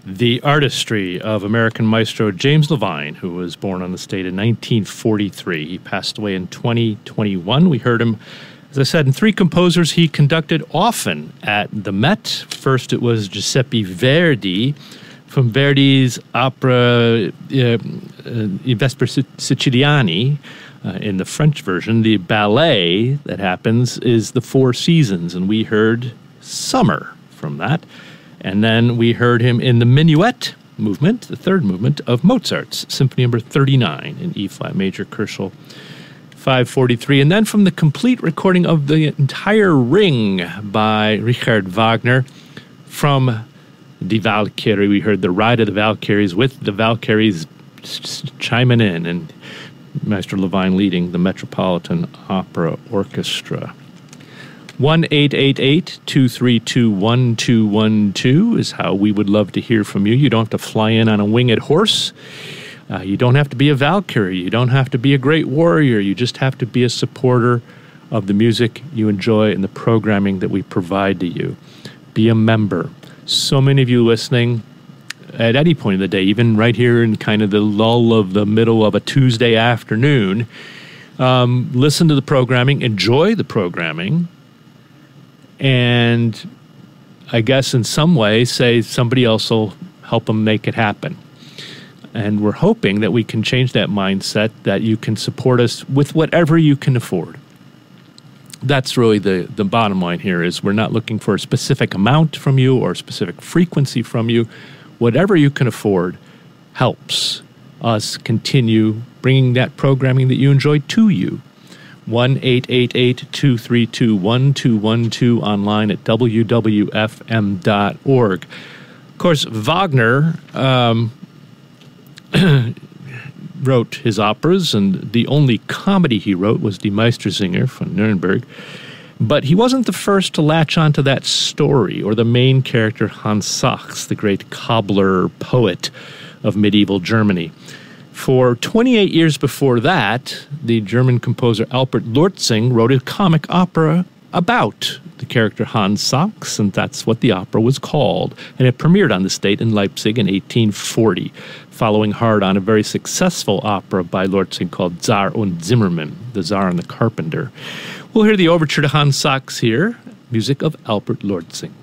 The artistry of American maestro James Levine, who was born on the state in 1943. He passed away in 2021. We heard him, as I said, in three composers he conducted often at the Met. First, it was Giuseppe Verdi, from Verdi's opera I Vesper Siciliani. In the French version, the ballet that happens is the Four Seasons, and we heard Summer from that. And then we heard him in the Minuet movement, the third movement of Mozart's Symphony No. 39 in E-flat major, Koelschel 543. And then from the complete recording of the entire Ring by Richard Wagner, from Die Valkyrie, we heard the Ride of the Valkyries with the Valkyries chiming in, and Maestro Levine leading the Metropolitan Opera Orchestra. 1-888-232-1212 is how we would love to hear from you. You don't have to fly in on a winged horse. You don't have to be a Valkyrie. You don't have to be a great warrior. You just have to be a supporter of the music you enjoy and the programming that we provide to you. Be a member. So many of you listening at any point of the day, even right here in kind of the lull of the middle of a Tuesday afternoon, listen to the programming, enjoy the programming, and I guess in some way say somebody else will help them make it happen. And we're hoping that we can change that mindset, that you can support us with whatever you can afford. That's really the bottom line here, is we're not looking for a specific amount from you or a specific frequency from you. Whatever you can afford helps us continue bringing that programming that you enjoy to you. 1-888-232-1212 online at wwfm.org. Of course, Wagner wrote his operas, and the only comedy he wrote was Die Meistersinger from Nuremberg. But he wasn't the first to latch onto that story, or the main character Hans Sachs, the great cobbler poet of medieval Germany. For 28 years before that, the German composer Albert Lortzing wrote a comic opera about the character Hans Sachs, and that's what the opera was called. And it premiered on the stage in Leipzig in 1840, following hard on a very successful opera by Lortzing called Czar und Zimmermann, the Czar and the Carpenter. We'll hear the overture to Hans Sachs here, music of Albert Lortzing.